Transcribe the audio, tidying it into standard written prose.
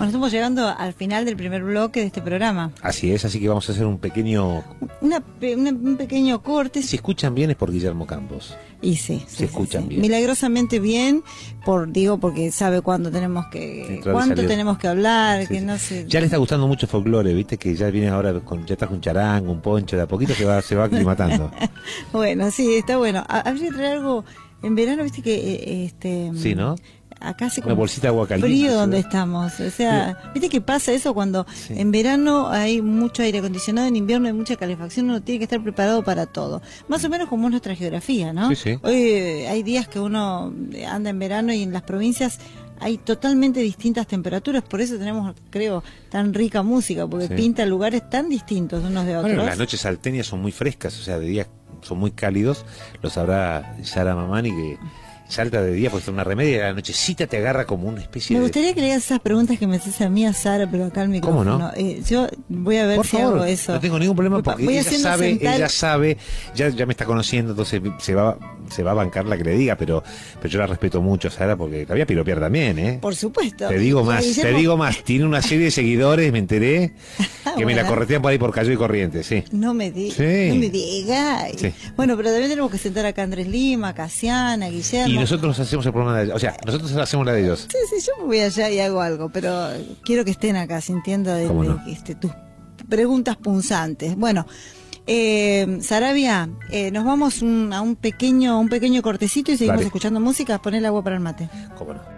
Bueno, estamos llegando al final del primer bloque de este programa. Así es, así que vamos a hacer un pequeño... Un pequeño corte. Si escuchan bien es por Guillermo Campos. Y sí, se escuchan bien. Milagrosamente bien, porque sabe cuándo tenemos que hablar, que no sé. Ya le está gustando mucho el folclore, viste que ya viene ahora ya está con charango, un poncho, de a poquito se va aclimatando. Bueno, sí, está bueno. Habría que traer algo en verano, viste que sí, ¿no? Acá hace una bolsita de agua caliente, frío donde estamos, o sea, viste que pasa eso cuando en verano hay mucho aire acondicionado, en invierno hay mucha calefacción, uno tiene que estar preparado para todo, más o menos como es nuestra geografía, ¿no? Sí. Hoy hay días que uno anda en verano y en las provincias hay totalmente distintas temperaturas, por eso tenemos, creo, tan rica música, porque pinta lugares tan distintos unos de otros. Bueno, las noches salteñas son muy frescas, o sea, de día son muy cálidos, lo sabrá Sara Mamani, que salta de día porque está una remedia y a la nochecita te agarra como una especie de... Me gustaría que le hagas esas preguntas que me haces a mí, a Sara, pero acá al micrófono. ¿Cómo no? Yo voy a ver si hago eso. No tengo ningún problema porque ella sabe, ya me está conociendo, entonces se va a bancar la que le diga, pero yo la respeto mucho, Sara, porque la voy a piropear también, ¿eh? Por supuesto. Te digo más, tiene una serie de seguidores, me enteré, que me la corretean por ahí por Cayo y Corrientes, sí. No me digas. Sí. Bueno, pero también tenemos que sentar acá a Andrés Lima, a Casiana, a Guillermo. Y nosotros hacemos el programa de ellos, o sea, nosotros hacemos la de ellos. Sí, yo me voy allá y hago algo, pero quiero que estén acá sintiendo tus preguntas punzantes. Bueno, Saravia, nos vamos a un pequeño cortecito y seguimos escuchando música. Poné el agua para el mate. ¿Cómo no?